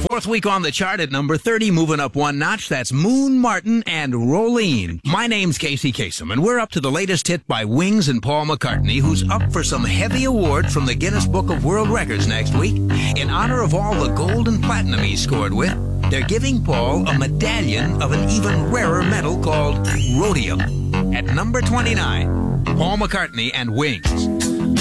Fourth week on the chart at number 30, moving up one notch. That's Moon Martin and Rolene. My name's Casey Kasem, and we're up to the latest hit by Wings and Paul McCartney, who's up for some heavy award from the Guinness Book of World Records next week. In honor of all the gold and platinum he scored with, they're giving Paul a medallion of an even rarer metal called rhodium. At number 29, Paul McCartney and Wings.